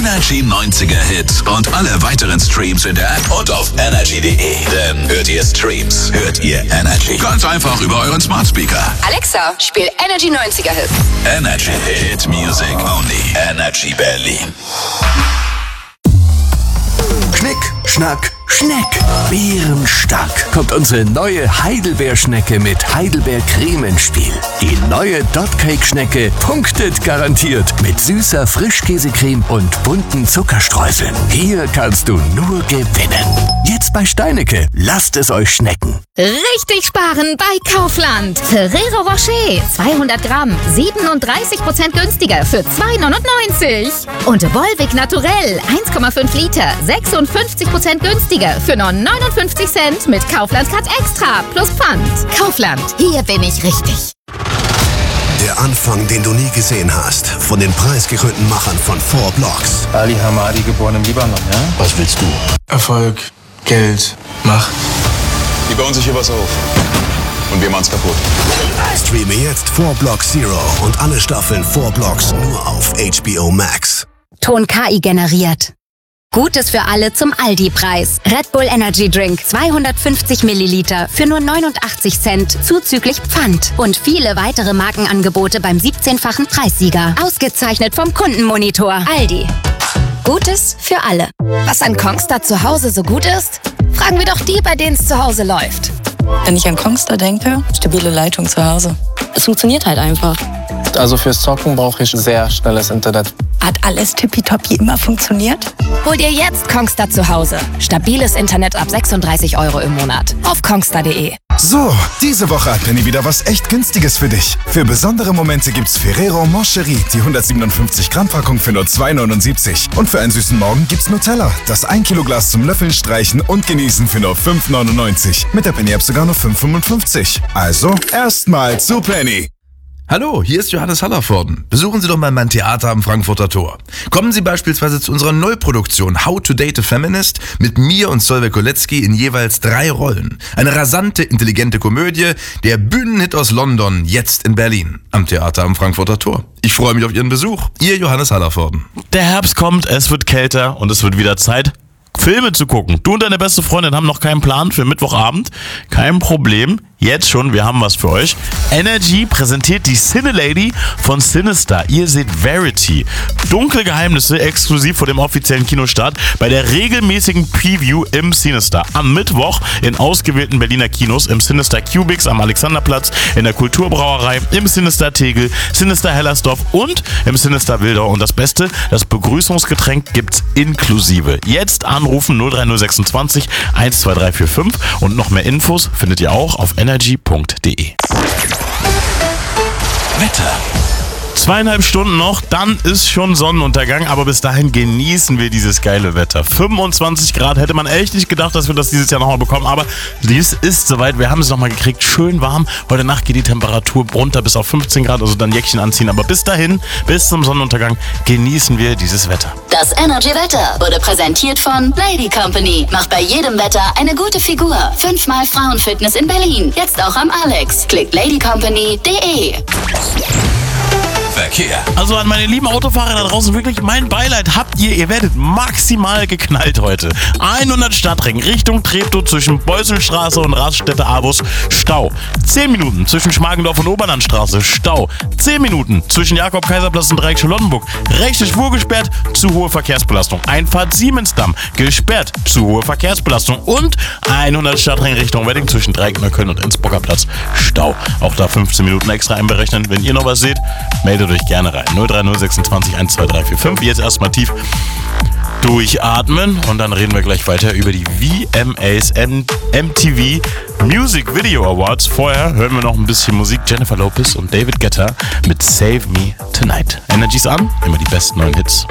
Energy 90er Hit und alle weiteren Streams in der App und auf energy.de. Denn hört ihr Streams, hört ihr Energy. Ganz einfach über euren Smart Speaker. Alexa, spiel Energy 90er Hit. Energy Hit Music Only. Energy Berlin. Schnick, Schnack, Schneck. Bärenstark kommt unsere neue Heidelbeerschnecke mit Heidelbeercreme ins Spiel. Die neue Dotcake-Schnecke punktet garantiert mit süßer Frischkäsecreme und bunten Zuckerstreuseln. Hier kannst du nur gewinnen. Jetzt bei Steinecke. Lasst es euch schmecken. Richtig sparen bei Kaufland. Ferrero Rocher 200 Gramm 37% günstiger für 2,99. Und Volvic Naturell 1,5 Liter 56% günstiger für nur 59 Cent mit Kaufland Card Extra plus Pfand. Kaufland, hier bin ich richtig. Der Anfang, den du nie gesehen hast, von den preisgekrönten Machern von 4 Blocks. Ali Hamadi, geboren im Libanon, ja? Was willst du? Erfolg, Geld, Macht. Die bauen sich hier was auf. Und wir machen's kaputt. Streame jetzt 4 Blocks Zero und alle Staffeln 4 Blocks nur auf HBO Max. Ton KI generiert. Gutes für alle zum Aldi-Preis. Red Bull Energy Drink 250 Milliliter für nur 89 Cent zuzüglich Pfand. Und viele weitere Markenangebote beim 17-fachen Preissieger. Ausgezeichnet vom Kundenmonitor. Aldi. Gutes für alle. Was an Kongstar zu Hause so gut ist? Fragen wir doch die, bei denen es zu Hause läuft. Wenn ich an Kongstar denke, stabile Leitung zu Hause. Es funktioniert halt einfach. Also fürs Zocken brauche ich sehr schnelles Internet. Hat alles tippitoppi immer funktioniert? Hol dir jetzt Kongstar zu Hause. Stabiles Internet ab 36 € im Monat. Auf kongstar.de. So, diese Woche hat Penny wieder was echt Günstiges für dich. Für besondere Momente gibt's Ferrero Moncherie, die 157 Gramm Packung für nur 2,79. Und für einen süßen Morgen gibt's Nutella, das 1 Kilo Glas zum Löffeln, Streichen und Genießen für nur 5,99. Mit der Penny App sogar nur 5,55. Also, erstmal zu Penny. Hallo, hier ist Johannes Hallervorden. Besuchen Sie doch mal mein Theater am Frankfurter Tor. Kommen Sie beispielsweise zu unserer Neuproduktion How to Date a Feminist mit mir und Solveig Kolecki in jeweils 3 Rollen. Eine rasante, intelligente Komödie, der Bühnenhit aus London, jetzt in Berlin, am Theater am Frankfurter Tor. Ich freue mich auf Ihren Besuch. Ihr Johannes Hallervorden. Der Herbst kommt, es wird kälter und es wird wieder Zeit, Filme zu gucken. Du und deine beste Freundin haben noch keinen Plan für Mittwochabend? Kein Problem. Jetzt schon, wir haben was für euch. Energy präsentiert die Cine Lady von Sinister. Ihr seht Verity. Dunkle Geheimnisse exklusiv vor dem offiziellen Kinostart bei der regelmäßigen Preview im Sinister. Am Mittwoch in ausgewählten Berliner Kinos im Sinister Cubics am Alexanderplatz, in der Kulturbrauerei, im Sinister Tegel, Sinister Hellersdorf und im Sinister Wildau. Und das Beste, das Begrüßungsgetränk gibt's inklusive. Jetzt anrufen 03026 12345 und noch mehr Infos findet ihr auch auf energy.de. Wetter. 2,5 Stunden noch, dann ist schon Sonnenuntergang, aber bis dahin genießen wir dieses geile Wetter. 25 Grad, hätte man echt nicht gedacht, dass wir das dieses Jahr nochmal bekommen, aber dies ist soweit, wir haben es nochmal gekriegt, schön warm. Heute Nacht geht die Temperatur runter bis auf 15 Grad, also dann Jäckchen anziehen, aber bis dahin, bis zum Sonnenuntergang, genießen wir dieses Wetter. Das Energy-Wetter wurde präsentiert von Lady Company. Macht bei jedem Wetter eine gute Figur. 5-mal Frauenfitness in Berlin. Jetzt auch am Alex. Klickt ladycompany.de. Verkehr. Also an meine lieben Autofahrer da draußen wirklich mein Beileid. Ihr werdet maximal geknallt heute. 100 Stadtring Richtung Treptow zwischen Beuselstraße und Raststätte Avus. Stau. 10 Minuten zwischen Schmargendorf und Oberlandstraße. Stau. 10 Minuten zwischen Jakob-Kaiserplatz und Dreieck Charlottenburg. Rechte Spur gesperrt, zu hohe Verkehrsbelastung. Einfahrt Siemensdamm gesperrt, zu hohe Verkehrsbelastung. Und 100 Stadtring Richtung Wedding zwischen Dreieck Neukölln und Innsbrucker Platz. Stau. Auch da 15 Minuten extra einberechnen. Wenn ihr noch was seht, meldet euch gerne rein. 03026 12345. Jetzt erstmal tief durchatmen und dann reden wir gleich weiter über die VMAs MTV Music Video Awards. Vorher hören wir noch ein bisschen Musik. Jennifer Lopez und David Guetta mit Save Me Tonight. Energies an, immer die besten neuen Hits.